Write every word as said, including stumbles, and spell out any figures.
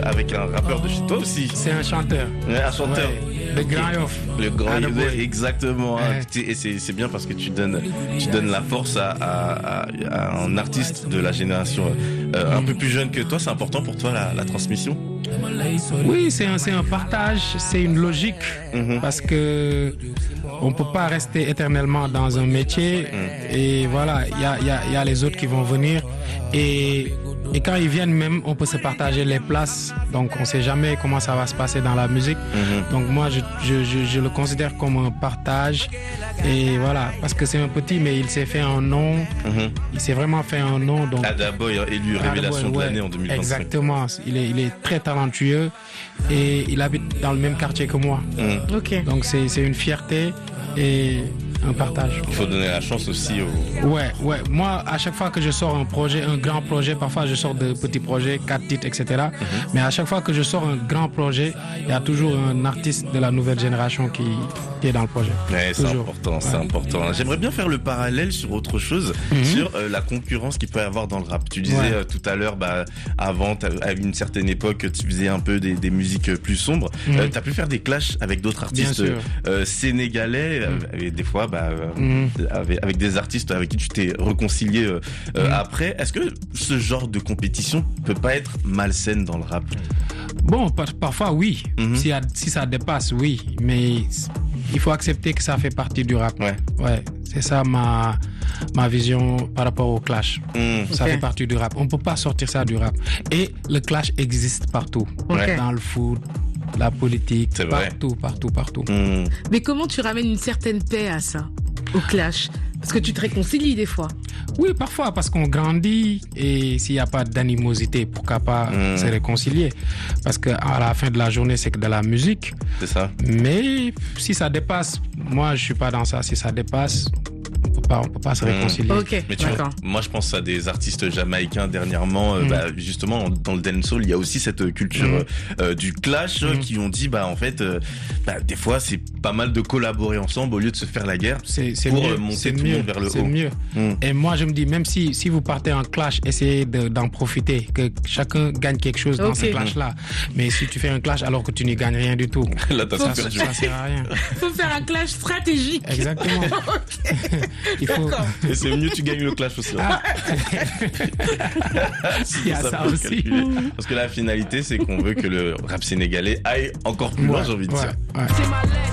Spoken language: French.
avec un rappeur de chez toi aussi. C'est un chanteur. Ouais, un chanteur. Ouais, le Grand Yoff. Le Grand Yoff, exactement. Ouais. Et c'est, c'est bien parce que tu donnes, tu donnes la force à, à, à, à un artiste de la génération euh, un peu plus jeune que toi. C'est important pour toi la, la transmission? Oui, c'est un, c'est un partage, c'est une logique. Mm-hmm. Parce que on peut pas rester éternellement dans un métier. Mm. Et voilà, il y a, y, a, y a les autres qui vont venir. Et, et quand ils viennent même, on peut se partager les places. Donc on sait jamais comment ça va se passer dans la musique. Mm-hmm. Donc moi, je, je, je, je le considère comme un partage. Et voilà, parce que c'est un petit, mais il s'est fait un nom. Mm-hmm. Il s'est vraiment fait un nom. Donc Adaboy, élu révélation de l'année en deux mille vingt-cinq. Exactement. Il est, il est très talentueux et il habite dans le même quartier que moi. Mm. Ok. Donc c'est, c'est une fierté et un partage. Il faut donner la chance aussi aux... Ouais, ouais. Moi, à chaque fois que je sors un projet, un grand projet, parfois je sors de petits projets, quatre titres, et cetera. Mm-hmm. Mais à chaque fois que je sors un grand projet, il y a toujours un artiste de la nouvelle génération qui, qui est dans le projet. Ouais, c'est toujours. important, ouais. c'est important. J'aimerais bien faire le parallèle sur autre chose, mm-hmm. sur euh, la concurrence qu'il peut y avoir dans le rap. Tu disais ouais. euh, tout à l'heure, bah, avant, à une certaine époque, tu faisais un peu des, des musiques plus sombres. Mm-hmm. Euh, tu as pu faire des clashs avec d'autres artistes euh, sénégalais, mm-hmm. et des fois, bah, mm-hmm. avec, avec des artistes avec qui tu t'es réconcilié euh, mmh. après. Est-ce que ce genre de compétition peut pas être malsaine dans le rap? Bon, par, parfois oui. Mmh. Si, si ça dépasse, oui. Mais il faut accepter que ça fait partie du rap. Ouais. Ouais. C'est ça ma, ma vision par rapport au clash. Mmh. Ça okay. fait partie du rap. On peut pas sortir ça du rap. Et le clash existe partout. Okay. Dans le foot, la politique, c'est partout, vrai. partout, partout. Mmh. Mais comment tu ramènes une certaine paix à ça, au clash? Parce que tu te réconcilies des fois. Oui, parfois, parce qu'on grandit et s'il n'y a pas d'animosité, pourquoi pas mmh. se réconcilier? Parce qu'à la fin de la journée, c'est que de la musique. C'est ça. Mais si ça dépasse, moi, je suis pas dans ça. Si ça dépasse, on peut pas, on peut pas se réconcilier. Mmh. Ok, mais tu d'accord. vois, moi, je pense à des artistes jamaïcains dernièrement. Mmh. Bah, justement, dans le dancehall, il y a aussi cette culture mmh. euh, du clash mmh. qui ont dit, bah, en fait, euh, bah, des fois, c'est pas mal de collaborer ensemble au lieu de se faire la guerre c'est, c'est pour mieux, monter c'est tout mieux, le monde vers le c'est haut. Mieux. Mmh. Et moi, je me dis, même si, si vous partez en clash, essayez de, d'en profiter, que chacun gagne quelque chose dans okay. ce clash-là. Mmh. Mais si tu fais un clash alors que tu n'y gagnes rien du tout, là, t'as ça, ça, ça sert à rien. Il faut faire un clash stratégique. Exactement. okay. Il faut... Et c'est mieux tu gagnes le clash aussi. Ah. Il y a ça, ça aussi. Calculer. Parce que la finalité, c'est qu'on veut que le rap sénégalais aille encore plus ouais, loin, j'ai envie de ouais, dire. Ouais.